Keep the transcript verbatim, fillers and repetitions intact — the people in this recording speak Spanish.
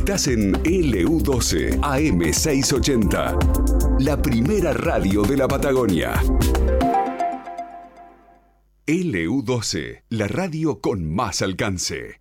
Estás en L U doce A M seiscientos ochenta, la primera radio de la Patagonia. L U doce, la radio con más alcance.